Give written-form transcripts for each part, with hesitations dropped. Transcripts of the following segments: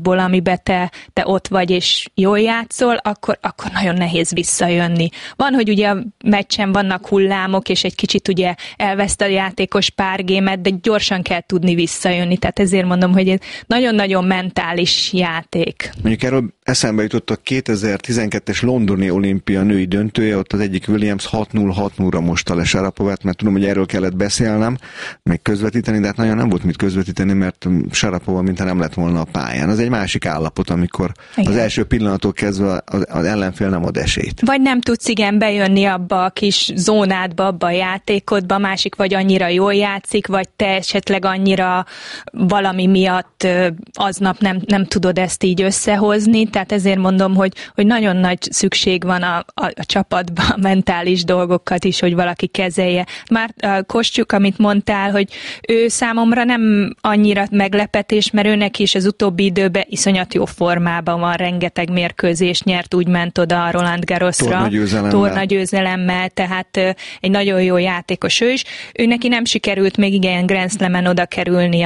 amiben te ott vagy és jól játszol, akkor nagyon nehéz visszajönni. Van, hogy ugye a meccsen vannak hullámok, és egy kicsit ugye elveszt a játékos pár gémet, de gyorsan kell tudni visszajönni. Tehát ezért mondom, hogy ez nagyon-nagyon mentális játék. Mondjuk erről eszembe jutott a 2012-es londoni olimpia női döntője, ott az egyik Williams 6-0-6-0-ra mosta le Sarapovát, mert tudom, hogy erről kellett beszélnem, meg közvetíteni, de hát nagyon nem volt mit közvetíteni, mert Sarapova mintha nem lett volna a pályán. Az egy másik állapot, amikor igen, az első pillanattól kezdve az ellenfél nem ad esélyt. Vagy nem tudsz bejönni abba a kis zónádba, abba a játékodba, másik vagy annyira jól játszik, vagy te esetleg annyira valami miatt aznap nem tudod ezt így összehozni, tehát ezért mondom, hogy nagyon nagy szükség van a csapatban a mentális dolgokat is, hogy valaki kezelje. Már Kostyuk, amit mondtál, hogy ő számomra nem annyira meglepetés, mert őnek is az utóbbi időben iszonyat jó formában van, rengeteg mérkőzést nyert, úgy ment oda a Roland Garrosra. Tornagyőzelemmel, tehát egy nagyon jó játékos ő is. Ő neki nem sikerült még igen Grand Slamen oda kerülni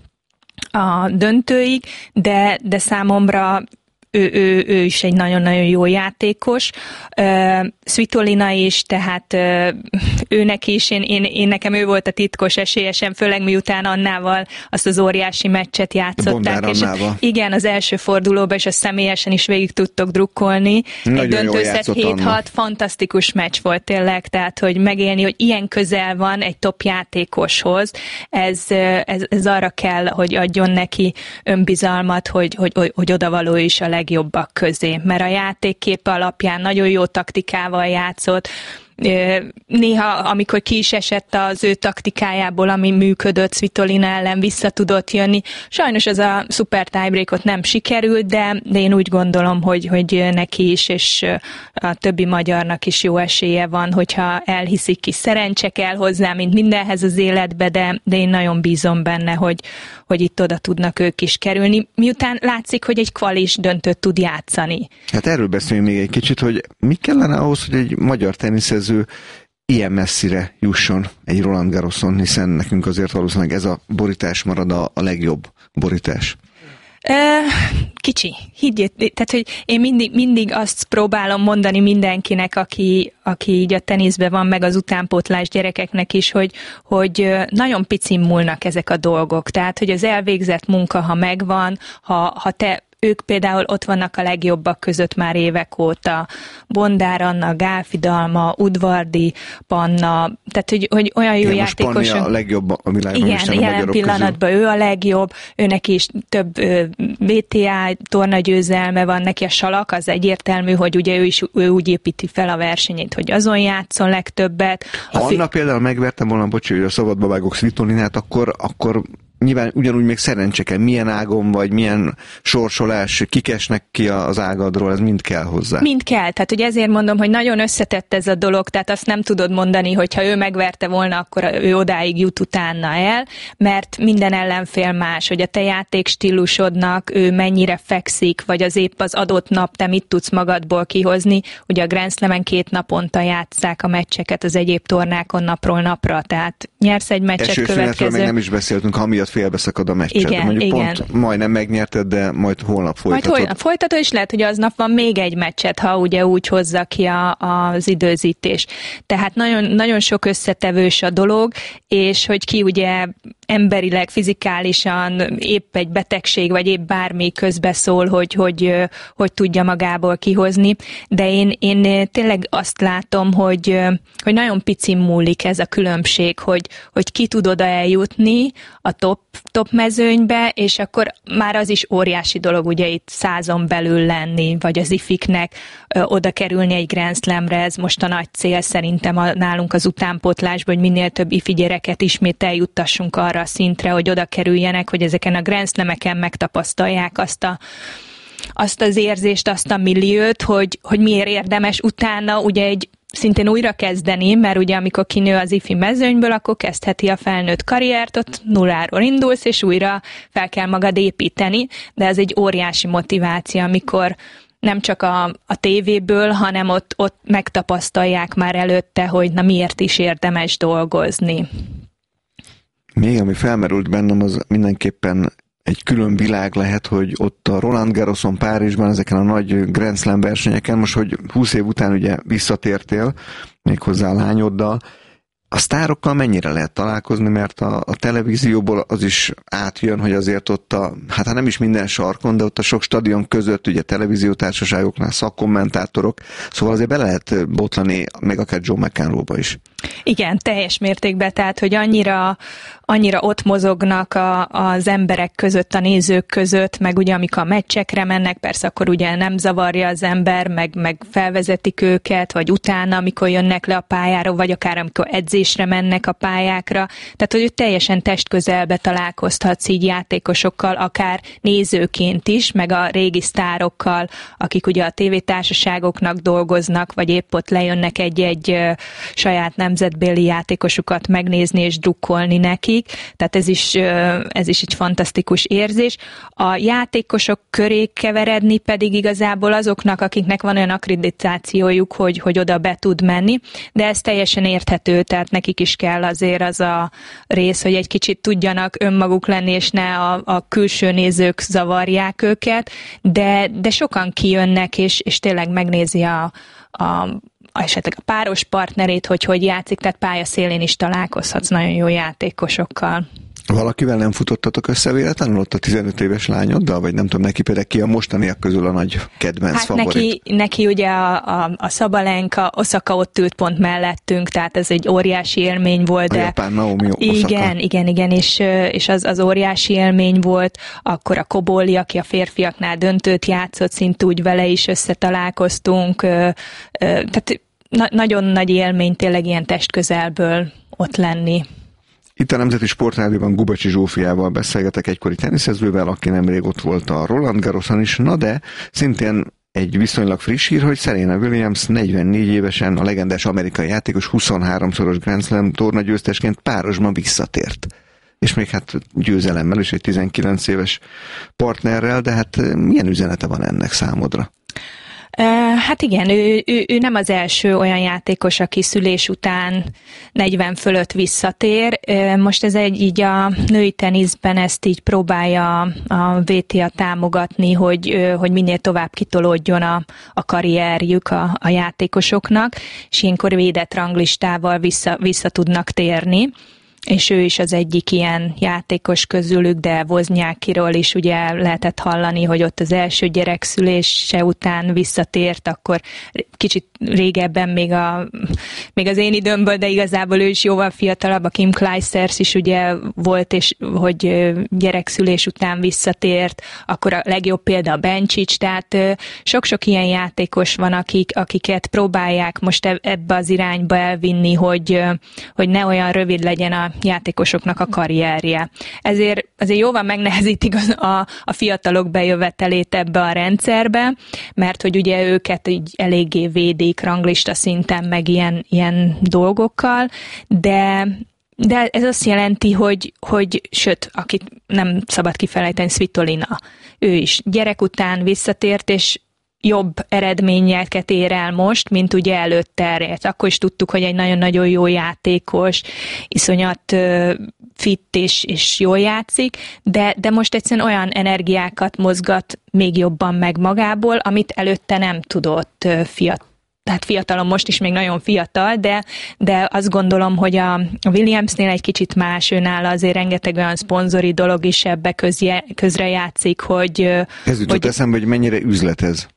a döntőig, de számomra ő is egy nagyon-nagyon jó játékos. Svitolina is, tehát őnek is, én nekem ő volt a titkos esélyesem, főleg miután Annával azt az óriási meccset játszották. És igen, az első fordulóban, és azt személyesen is végig tudtok drukkolni. Nagyon egy döntőszett 7-6, fantasztikus meccs volt tényleg, tehát hogy megélni, hogy ilyen közel van egy top játékoshoz, ez arra kell, hogy adjon neki önbizalmat, hogy odavaló is a legjobbak közé, mert a játékképe alapján nagyon jó taktikával játszott. Néha, amikor ki is esett az ő taktikájából, ami működött, Svitolina ellen vissza tudott jönni. Sajnos ez a szuper tiebreakot nem sikerült, de én úgy gondolom, hogy neki is, és a többi magyarnak is jó esélye van, hogyha elhiszik, ki szerencse kell hozzá, mint mindenhez az életbe, de én nagyon bízom benne, hogy itt oda tudnak ők is kerülni, miután látszik, hogy egy kvalis döntőt tud játszani. Hát erről beszéljünk még egy kicsit, hogy mi kellene ahhoz, hogy egy magyar teniszező ilyen messzire jusson egy Roland Garroson, hiszen nekünk azért valószínűleg ez a borítás marad a legjobb borítás. Kicsi, higgyél, tehát hogy én mindig azt próbálom mondani mindenkinek, aki így a teniszben van, meg az utánpótlás gyerekeknek is, hogy nagyon picin múlnak ezek a dolgok. Tehát, hogy az elvégzett munka, ha megvan, ha te ők például ott vannak a legjobbak között már évek óta. Bondár Anna, Gálfi Dalma, Udvardi Panna, tehát hogy olyan jó játékosok. Most Panni a legjobb a világban. Igen, jelen pillanatban közül. Ő a legjobb, őnek is több VTA tornagyőzelme van, neki a salak, az egyértelmű, hogy ugye ő úgy építi fel a versenyét, hogy azon játszon legtöbbet. Ha Anna például megvertem volna, hogy a szabadba vágok Svitolinát, akkor nyilván ugyanúgy még szerencse kell, milyen ágon vagy, milyen sorsolás, kik esnek ki az ágadról, ez mind kell hozzá. Mind kell, tehát hogy ezért mondom, hogy nagyon összetett ez a dolog, tehát azt nem tudod mondani, hogy ha ő megverte volna, akkor ő odáig jut utána el, mert minden ellenfél más, hogy a te játékstílusodnak ő mennyire fekszik, vagy az épp az adott nap te mit tudsz magadból kihozni. Ugye a Grand Slamen 2 naponta játsszák a meccseket az egyéb tornákon napról napra, tehát nyersz egy meccset következő. Meg nem is beszéltünk, ha miatt félbeszakad a meccset. Igen, mondjuk igen. Pont majdnem megnyerted, de majd holnap folytatod. Majd holnap folytatod, és lehet, hogy aznap van még egy meccset, ha ugye úgy hozza ki az időzítés. Tehát nagyon, nagyon sok összetevős a dolog, és hogy ki ugye emberileg, fizikálisan épp egy betegség, vagy épp bármi közbeszól, hogy tudja magából kihozni. De én tényleg azt látom, hogy nagyon picin múlik ez a különbség, hogy ki tud oda eljutni a top mezőnybe, és akkor már az is óriási dolog, ugye itt 100-on belül lenni, vagy az ifiknek oda kerülni egy Grand Slamre, ez most a nagy cél szerintem nálunk az utánpótlásban, hogy minél több ifi gyereket ismét eljuttassunk arra a szintre, hogy oda kerüljenek, hogy ezeken a Grand Slameken megtapasztalják azt az érzést, azt a milliót, hogy miért érdemes utána ugye egy szintén újra kezdeni, mert ugye amikor kinő az ifi mezőnyből, akkor kezdheti a felnőtt karriert, ott nulláról indulsz, és újra fel kell magad építeni, de ez egy óriási motiváció, amikor nem csak a tévéből, hanem ott megtapasztalják már előtte, hogy na miért is érdemes dolgozni. Még ami felmerült bennem, az mindenképpen egy külön világ lehet, hogy ott a Roland Garroson, Párizsban, ezeken a nagy Grand Slam versenyeken, most, hogy 20 év után ugye visszatértél, méghozzá a lányoddal, a sztárokkal mennyire lehet találkozni, mert a televízióból az is átjön, hogy azért ott hát nem is minden sarkon, de ott a sok stadion között, ugye televíziótársaságoknál szakkommentátorok, szóval azért be lehet botlani, meg akár John McEnroe-ba is. Igen, teljes mértékben, tehát, hogy annyira ott mozognak az emberek között, a nézők között, meg ugye amikor a meccsekre mennek, persze akkor ugye nem zavarja az ember, meg felvezetik őket, vagy utána, amikor jönnek le a pályára, vagy akár amikor edzésre mennek a pályákra, tehát hogy teljesen testközelbe találkozhatsz így játékosokkal, akár nézőként is, meg a régi sztárokkal, akik ugye a tévétársaságoknak dolgoznak, vagy épp ott lejönnek egy saját nemzetbéli játékosukat megnézni és drukkolni nekik. Tehát ez is egy fantasztikus érzés. A játékosok köré keveredni pedig igazából azoknak, akiknek van olyan akkreditációjuk, hogy oda be tud menni, de ez teljesen érthető, tehát nekik is kell azért az a rész, hogy egy kicsit tudjanak önmaguk lenni, és ne a külső nézők zavarják őket, de sokan kijönnek, és tényleg megnézi esetleg a páros partnerét, hogy játszik, tehát pályaszélén is találkozhatsz nagyon jó játékosokkal. Valakivel nem futottatok össze véletlenül ott a 15 éves lányoddal, vagy nem tudom, neki például ki a mostaniak közül a nagy kedvenc favorit? Neki ugye a Szabalenka, Osaka ott ült pont mellettünk, tehát ez egy óriási élmény volt. A japán Naomi Osaka. Igen, és az óriási élmény volt. Akkor a Koboli, aki a férfiaknál döntőt játszott, szinte úgy vele is összetalálkoztunk. Tehát nagyon nagy élmény tényleg ilyen testközelből ott lenni. Itt a Nemzeti Sportrádióban Gubacsi Zsófiával beszélgetek, egykori teniszezővel, aki nemrég ott volt a Roland Garroson is, na de szintén egy viszonylag friss hír, hogy Serena Williams 44 évesen, a legendás amerikai játékos 23-szoros Grand Slam tornagyőztesként párosban visszatért. És még hát győzelemmel is egy 19 éves partnerrel, de hát milyen üzenete van ennek számodra? Hát igen, ő nem az első olyan játékos, aki szülés után 40 fölött visszatér. Most ez így a női teniszben ezt így próbálja a VTA támogatni, hogy minél tovább kitolódjon a karrierjük a játékosoknak, és ilyenkor védett ranglistával vissza tudnak térni. És ő is az egyik ilyen játékos közülük, de Wozniackiról is ugye lehetett hallani, hogy ott az első gyerek szülése után visszatért, akkor kicsit régebben még az én időmből, de igazából ő is jóval fiatalabb, a Kim Clijsters is ugye volt, és hogy gyerekszülés után visszatért, akkor a legjobb példa a Bencic, tehát sok-sok ilyen játékos van, akiket próbálják most ebbe az irányba elvinni, hogy ne olyan rövid legyen a játékosoknak a karrierje. Ezért jóval megnehezítik a fiatalok bejövetelét ebbe a rendszerbe, mert hogy ugye őket így eléggé védik ranglista szinten, meg ilyen dolgokkal, de ez azt jelenti, hogy sőt, akit nem szabad kifelejteni, Svitolina. Ő is gyerek után visszatért, és jobb eredményeket ér el most, mint ugye előtte. Akkor is tudtuk, hogy egy nagyon-nagyon jó játékos, iszonyat fit és jól játszik, de most egyszerűen olyan energiákat mozgat még jobban meg magából, amit előtte nem tudott tehát fiatalon, most is még nagyon fiatal, de azt gondolom, hogy a Williamsnél egy kicsit más, őnála azért rengeteg olyan szponzori dolog is ebbe közre játszik, hogy... Ez jutott eszembe, hogy mennyire üzlet ez?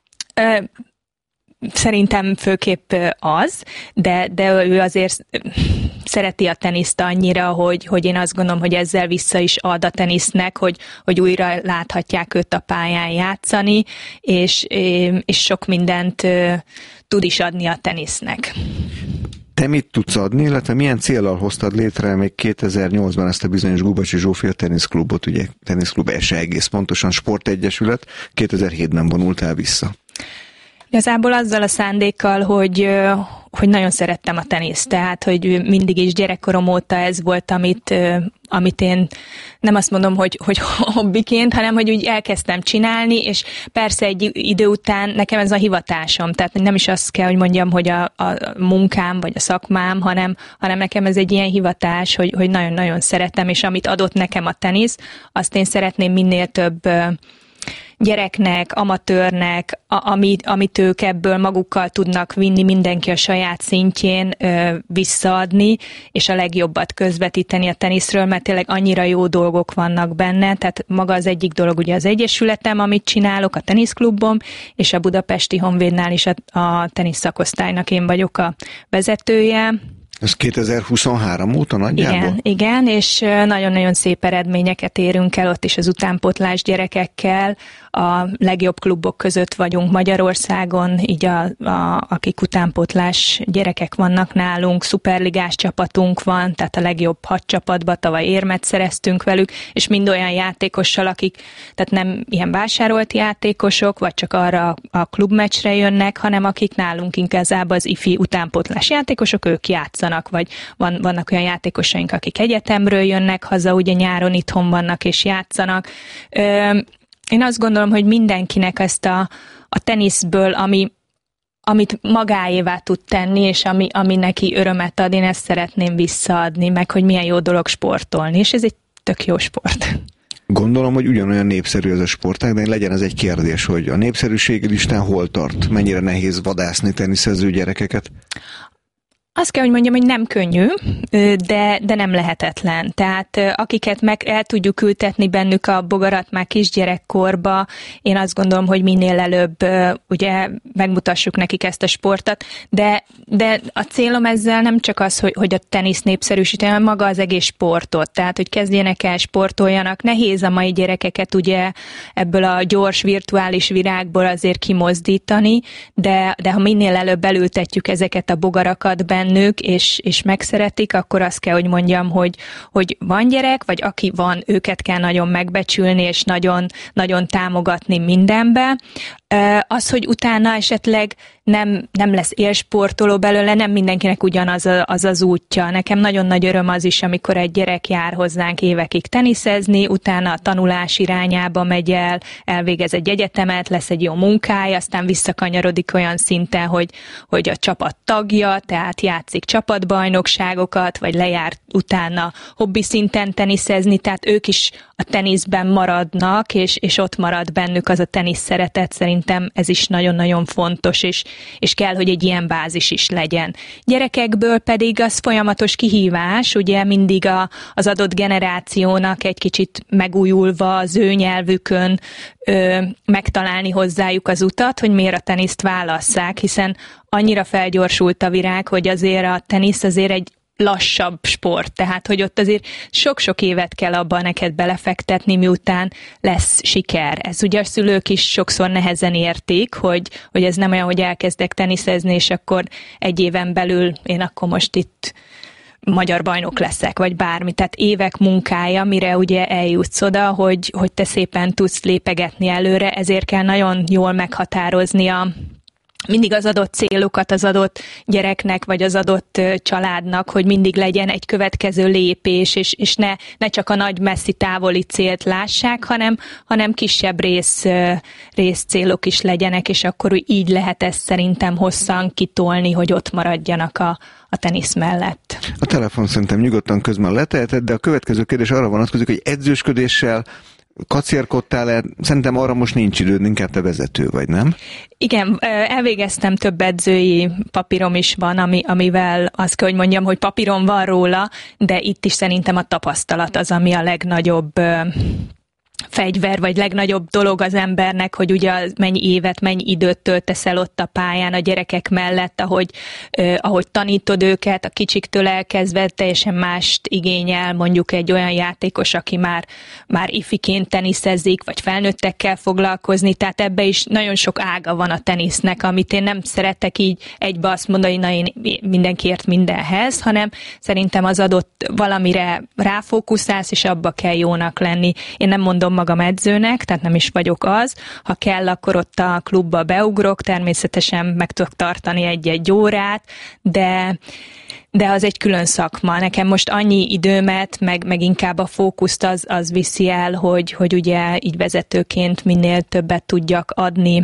Szerintem főképp az, de ő azért szereti a teniszt annyira, hogy én azt gondolom, hogy ezzel vissza is ad a tenisznek, hogy újra láthatják őt a pályán játszani, és sok mindent tud is adni a tenisznek. Te mit tudsz adni, illetve milyen céllal hoztad létre még 2008-ban ezt a bizonyos Gubacsi Zsófia teniszklubot, ugye teniszklub SE egész pontosan sportegyesület, 2007-ben vonultál vissza? Igazából azzal a szándékkal, hogy nagyon szerettem a teniszt, tehát, hogy mindig is gyerekkorom óta ez volt, amit én nem azt mondom, hogy hobbiként, hanem, hogy úgy elkezdtem csinálni, és persze egy idő után nekem ez a hivatásom, tehát nem is azt kell, hogy mondjam, hogy a munkám, vagy a szakmám, hanem nekem ez egy ilyen hivatás, hogy nagyon-nagyon szeretem, és amit adott nekem a tenisz, azt én szeretném minél több gyereknek, amatőrnek, amit ők ebből magukkal tudnak vinni, mindenki a saját szintjén visszaadni, és a legjobbat közvetíteni a teniszről, mert tényleg annyira jó dolgok vannak benne, tehát maga az egyik dolog ugye az egyesületem, amit csinálok, a teniszklubom, és a Budapesti Honvédnál is a tenisz szakosztálynak én vagyok a vezetője. Ez 2023 óta nagyjából? Igen, és nagyon-nagyon szép eredményeket érünk el ott is az utánpótlás gyerekekkel. A legjobb klubok között vagyunk Magyarországon, így akik utánpótlás gyerekek vannak nálunk, szuperligás csapatunk van, tehát a legjobb 6 csapatba tavaly érmet szereztünk velük, és mind olyan játékossal, akik, tehát nem ilyen vásárolt játékosok, vagy csak arra a klubmeccsre jönnek, hanem akik nálunk igazából az ifi utánpótlás játékosok, ők játszanak, vagy vannak olyan játékosaink, akik egyetemről jönnek haza, ugye nyáron itthon vannak és játszanak. Én azt gondolom, hogy mindenkinek ezt a teniszből, amit magáévá tud tenni, és ami neki örömet ad, én ezt szeretném visszaadni, meg hogy milyen jó dolog sportolni, és ez egy tök jó sport. Gondolom, hogy ugyanolyan népszerű ez a sportág, de legyen ez egy kérdés, hogy a népszerűségi listán hol tart? Mennyire nehéz vadászni teniszező gyerekeket? Azt kell, hogy mondjam, hogy nem könnyű, de nem lehetetlen. Tehát akiket meg el tudjuk ültetni bennük a bogarat már kisgyerekkorba, én azt gondolom, hogy minél előbb ugye megmutassuk nekik ezt a sportot, de a célom ezzel nem csak az, hogy a tenisz népszerűsíteni, hanem maga az egész sportot. Tehát, hogy kezdjenek el sportoljanak. Nehéz a mai gyerekeket ugye ebből a gyors virtuális virágból azért kimozdítani, de ha minél előbb elültetjük ezeket a bogarakat bennük, és megszeretik, akkor azt kell, hogy mondjam, hogy van gyerek, vagy aki van, őket kell nagyon megbecsülni, és nagyon, nagyon támogatni mindenbe. Az, hogy utána esetleg nem lesz élsportoló belőle, nem mindenkinek ugyanaz az útja. Nekem nagyon nagy öröm az is, amikor egy gyerek jár hozzánk évekig teniszezni, utána a tanulás irányába megy el, elvégez egy egyetemet, lesz egy jó munkája, aztán visszakanyarodik olyan szinten, hogy a csapat tagja, tehát játszik csapatbajnokságokat, vagy lejár utána hobbi szinten teniszezni, tehát ők is a teniszben maradnak, és ott marad bennük az a tenisz szeretet. Szerintem ez is nagyon-nagyon fontos, és kell, hogy egy ilyen bázis is legyen. Gyerekekből pedig az folyamatos kihívás, ugye mindig az adott generációnak egy kicsit megújulva az ő nyelvükön megtalálni hozzájuk az utat, hogy miért a teniszt válasszák, hiszen annyira felgyorsult a virág, hogy azért a tenisz azért egy lassabb sport, tehát hogy ott azért sok-sok évet kell abban neked belefektetni, miután lesz siker. Ez ugye a szülők is sokszor nehezen értik, hogy ez nem olyan, hogy elkezdek teniszezni, és akkor egy éven belül én akkor most itt magyar bajnok leszek, vagy bármi. Tehát évek munkája, mire ugye eljutsz oda, hogy te szépen tudsz lépegetni előre, ezért kell nagyon jól meghatározni mindig az adott célokat az adott gyereknek, vagy az adott családnak, hogy mindig legyen egy következő lépés, és ne csak a nagy messzi távoli célt lássák, hanem kisebb rész célok is legyenek, és akkor így lehet ezt szerintem hosszan kitolni, hogy ott maradjanak a tenisz mellett. A telefon szerintem nyugodtan közben leteheted, de a következő kérdés arra vonatkozik, hogy edzősködéssel kacérkodtál-e? Szerintem arra most nincs időd, inkább te vezető vagy, nem? Igen, elvégeztem, több edzői papírom is van, amivel azt kell, hogy mondjam, hogy papírom van róla, de itt is szerintem a tapasztalat az, ami a legnagyobb fegyver, vagy legnagyobb dolog az embernek, hogy ugye mennyi évet, mennyi időt töltesz el ott a pályán a gyerekek mellett, ahogy tanítod őket, a kicsiktől elkezdve teljesen mást igényel mondjuk egy olyan játékos, aki már ifiként teniszezik, vagy felnőttekkel foglalkozni, tehát ebbe is nagyon sok ága van a tenisznek, amit én nem szeretek így egybe azt mondani, na én mindenkiért mindenhez, hanem szerintem az adott valamire ráfókuszálsz, és abba kell jónak lenni. Én nem mondom mondom magam edzőnek, tehát nem is vagyok az. Ha kell, akkor ott a klubba beugrok, természetesen meg tudok tartani egy órát, de az egy külön szakma. Nekem most annyi időmet, meg inkább a fókuszt az viszi el, hogy ugye így vezetőként minél többet tudjak adni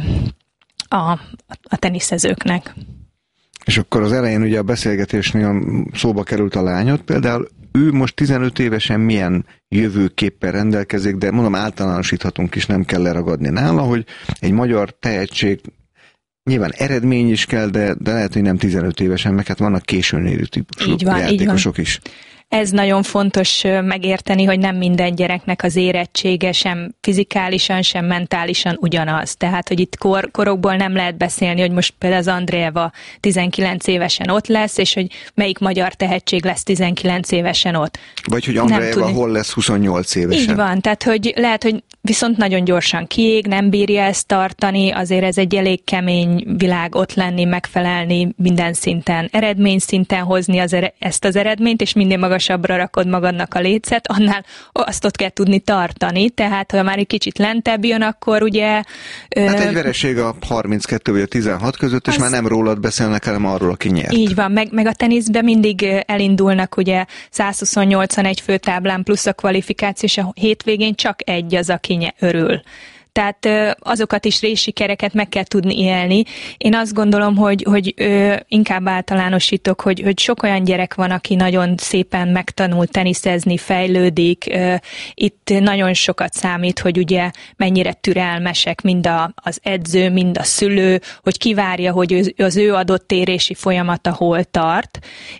a teniszezőknek. És akkor az elején ugye a beszélgetésnél szóba került a lányod, például ő most 15 évesen milyen jövőképpen rendelkezik, de mondom, általánosíthatunk is, nem kell leragadni nála, hogy egy magyar tehetség, nyilván eredmény is kell, de lehet, hogy nem 15 évesen, meg hát vannak későn érő típusú játékosok is. Ez nagyon fontos megérteni, hogy nem minden gyereknek az érettsége sem fizikálisan, sem mentálisan ugyanaz. Tehát, hogy itt korokból nem lehet beszélni, hogy most például az Andreeva 19 évesen ott lesz, és hogy melyik magyar tehetség lesz 19 évesen ott. Vagy hogy Andreeva hol lesz 28 évesen. Így van, tehát hogy lehet, hogy viszont nagyon gyorsan kiég, nem bírja ezt tartani, azért ez egy elég kemény világ ott lenni, megfelelni minden szinten, eredményszinten hozni ezt az eredményt, és minél magasabbra rakod magadnak a lécet, annál azt ott kell tudni tartani, tehát ha már egy kicsit lentebb jön, akkor ugye... Hát egy vereség a 32 vagy a 16 között, és már nem rólad beszélnek, hanem arról, aki nyert. Így van, meg a teniszben mindig elindulnak ugye 128-an egy főtáblán plusz a kvalifikáció, és a hétvégén csak egy az, aki örül. Tehát azokat is részsikereket meg kell tudni élni. Én azt gondolom, hogy inkább általánosítok, hogy sok olyan gyerek van, aki nagyon szépen megtanul teniszezni, fejlődik. Itt nagyon sokat számít, hogy ugye mennyire türelmesek mind az edző, mind a szülő, hogy kivárja, hogy az ő adott érési folyamata hol tart,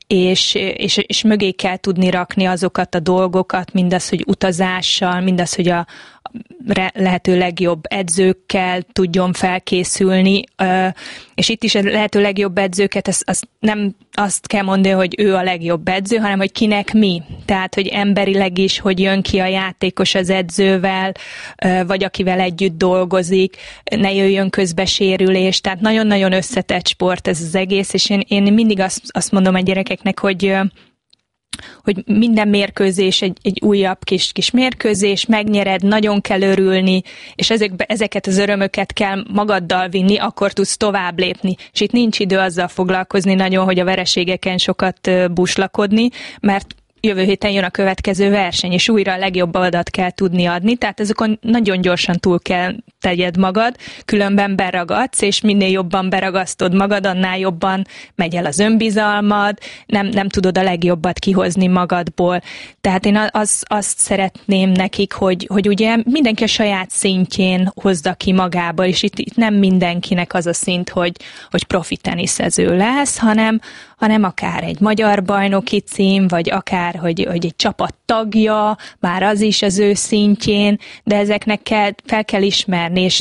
és mögé kell tudni rakni azokat a dolgokat, mindaz, hogy utazással, mindaz, hogy a lehető legjobb edzőkkel tudjon felkészülni, és itt is a lehető legjobb edzőket, azt nem azt kell mondani, hogy ő a legjobb edző, hanem hogy kinek mi. Tehát, hogy emberileg is, hogy jön ki a játékos az edzővel, vagy akivel együtt dolgozik, ne jöjjön közbe sérülés. Tehát nagyon-nagyon összetett sport ez az egész, és én mindig azt mondom a gyerekeknek, hogy minden mérkőzés egy újabb kis mérkőzés, megnyered, nagyon kell örülni, és ezeket az örömöket kell magaddal vinni, akkor tudsz tovább lépni. És itt nincs idő azzal foglalkozni nagyon, hogy a vereségeken sokat buslakodni, mert jövő héten jön a következő verseny, és újra a legjobb adat kell tudni adni, tehát ezekon nagyon gyorsan túl kell tegyed magad, különben beragadsz, és minél jobban beragasztod magad, annál jobban megy el az önbizalmad, nem tudod a legjobbat kihozni magadból. Tehát én azt szeretném nekik, hogy ugye mindenki a saját szintjén hozza ki magába, és itt nem mindenkinek az a szint, hogy profi teniszező lesz, hanem akár egy magyar bajnoki cím, vagy akár, hogy egy csapat tagja, bár az is az ő szintjén, de ezeknek fel kell ismerni, és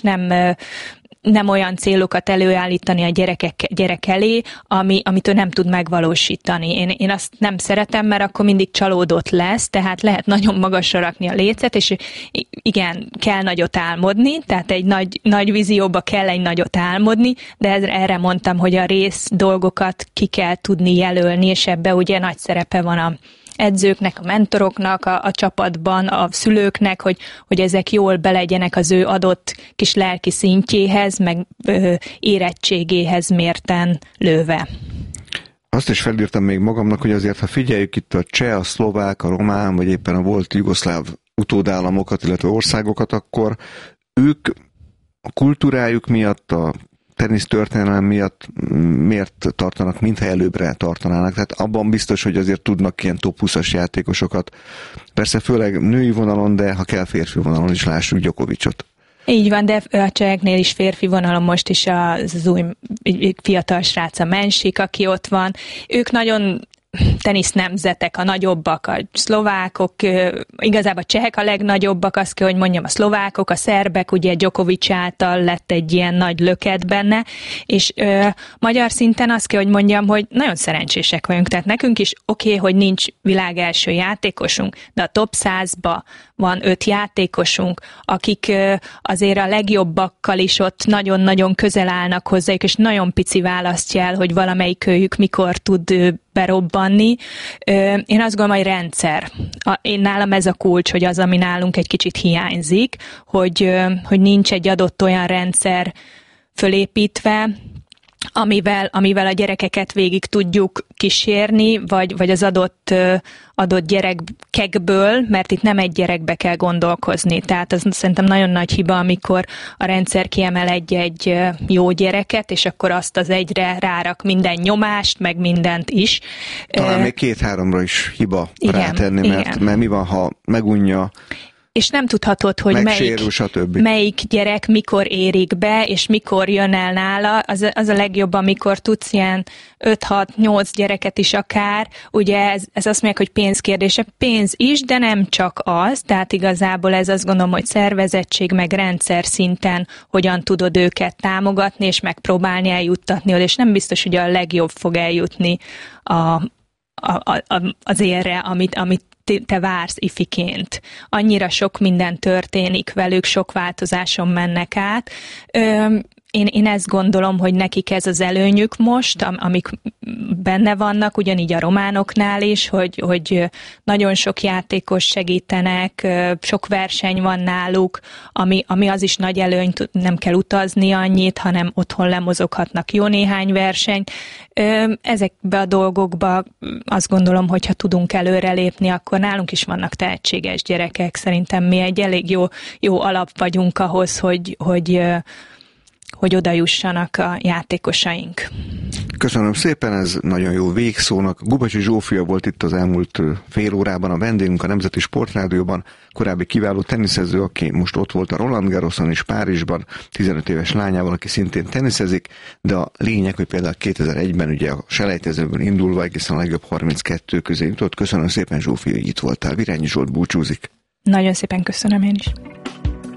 nem olyan célokat előállítani a gyerek elé, amit ő nem tud megvalósítani. Én azt nem szeretem, mert akkor mindig csalódott lesz, tehát lehet nagyon magasra rakni a lécet, és igen, kell nagyot álmodni, tehát egy nagy vízióba kell egy nagyot álmodni, de erre mondtam, hogy a rész dolgokat ki kell tudni jelölni, és ebbe ugye nagy szerepe van a edzőknek, a mentoroknak, a csapatban, a szülőknek, hogy ezek jól belegyenek az ő adott kis lelki szintjéhez, meg érettségéhez mérten lőve. Azt is felírtam még magamnak, hogy azért, ha figyeljük itt a cseh, a szlovák, a román, vagy éppen a volt jugoszláv utódállamokat, illetve országokat, akkor ők a kultúrájuk miatt, a tenisz történelem miatt miért tartanak, mintha előbbre tartanának. Tehát abban biztos, hogy azért tudnak ilyen top 20-as játékosokat. Persze főleg női vonalon, de ha kell férfi vonalon is lássuk Djokovicot. Így van, de a cseheknél is férfi vonalon most is az új fiatal srác, a Mensik, aki ott van. Ők nagyon tenisznemzetek, a nagyobbak, a szlovákok, igazából a csehek a legnagyobbak, azt kell, hogy mondjam, a szlovákok, a szerbek, ugye Djokovic által lett egy ilyen nagy löket benne, és magyar szinten azt kell, hogy mondjam, hogy nagyon szerencsések vagyunk, tehát nekünk is oké, hogy nincs világ első játékosunk, de a top 100-ba van 5 játékosunk, akik azért a legjobbakkal is ott nagyon-nagyon közel állnak hozzájuk, és nagyon pici választja el, hogy valamelyik őjük mikor tud berobbanni. Én azt gondolom, hogy rendszer. Én nálam ez a kulcs, hogy az, ami nálunk egy kicsit hiányzik, hogy nincs egy adott olyan rendszer fölépítve, amivel a gyerekeket végig tudjuk kísérni, vagy az adott gyerekekből, mert itt nem egy gyerekbe kell gondolkozni. Tehát az szerintem nagyon nagy hiba, amikor a rendszer kiemel egy jó gyereket, és akkor azt az egyre rárak minden nyomást, meg mindent is. Talán még 2-3-ra is hiba rátenni, mert mi van, ha megunja, és nem tudhatod, hogy melyik gyerek mikor érik be, és mikor jön el nála. Az a legjobb, amikor tudsz ilyen 5-6-8 gyereket is akár. Ugye ez azt mondják, hogy pénzkérdése. Pénz is, de nem csak az. Tehát igazából ez azt gondolom, hogy szervezettség, meg rendszer szinten hogyan tudod őket támogatni, és megpróbálni eljuttatni oda. És nem biztos, hogy a legjobb fog eljutni az érre, amit te vársz ifiként. Annyira sok minden történik velük, sok változáson mennek át. Én ezt gondolom, hogy nekik ez az előnyük most, amik benne vannak, ugyanígy a románoknál is, hogy nagyon sok játékos segítenek, sok verseny van náluk, ami az is nagy előny, nem kell utazni annyit, hanem otthon lemozoghatnak jó néhány versenyt. Ezekbe a dolgokba azt gondolom, hogy ha tudunk előrelépni, akkor nálunk is vannak tehetséges gyerekek. Szerintem mi egy elég jó alap vagyunk ahhoz, hogy oda jussanak a játékosaink. Köszönöm szépen, ez nagyon jó végszónak. Gubacsi Zsófia volt itt az elmúlt fél órában a vendégünk a Nemzeti Sportrádióban, korábbi kiváló teniszező, aki most ott volt a Roland Garroson és Párizsban, 15 éves lányával, aki szintén teniszezik, de a lényeg, hogy például 2001-ben ugye a selejtezőből indulva egészen a legjobb 32 közé jutott. Köszönöm szépen, Zsófia, hogy itt voltál. Virányi Zsolt búcsúzik. Nagyon szépen köszönöm én is.